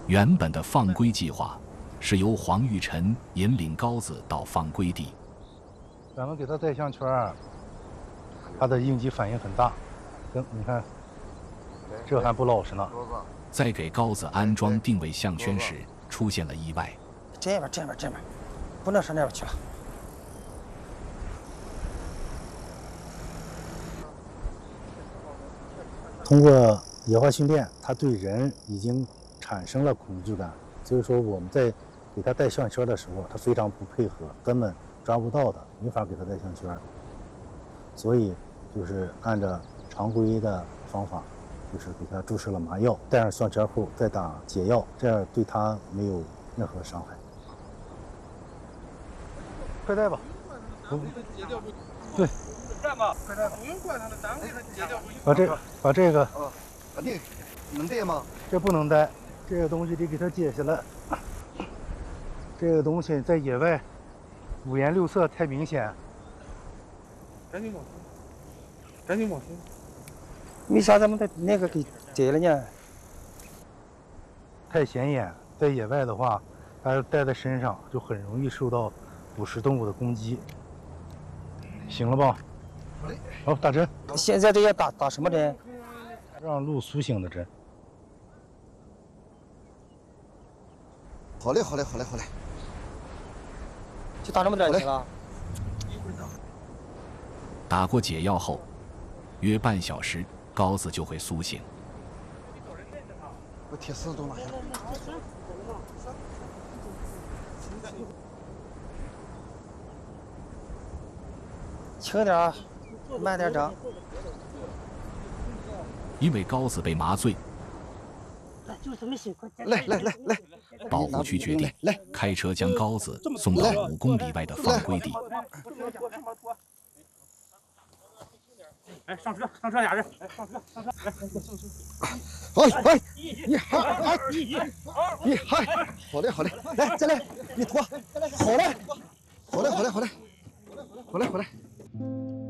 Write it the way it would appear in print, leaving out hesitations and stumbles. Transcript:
原本的放归计划是由黄玉晨引领高子到放归地。 咱们给它带项圈，它的应激反应很大。你看，这还不老实呢。 在给高子安装定位项圈时，出现了意外。 这边，不能上那边去了。 通过野外训练，它对人已经产生了恐惧感，所以说我们在给它带项圈的时候，它非常不配合，根本抓不到的，没法给它带项圈。所以就是按照常规的方法，就是给它注射了麻药，戴上项圈后再打解药，这样对它没有任何伤害。快带吧。对。 带吧，快带吧。不用管它了，咱们给它解掉。 把这个。 把这个能带吗？ 这不能带，这个东西得给它解下来。这个东西在野外五颜六色太明显。 赶紧往前，赶紧往前。 为啥咱们把那个给解了呢？ 太显眼，在野外的话，它戴在身上就很容易受到捕食动物的攻击。行了吧？好，打针。 现在这要打什么针？ 让路苏醒的针。 好嘞。 就打这么点就行了。 打过解药后，约半小时，高子就会苏醒。 我铁丝都拿下来。 轻点，慢点整。 因为高子被麻醉， 来， 保护区决定开车将高子送到5公里外的放归地。 哎，上车俩人，哎，上车， 好，一嗨，好嘞，来，再来，一拖，好嘞，回来。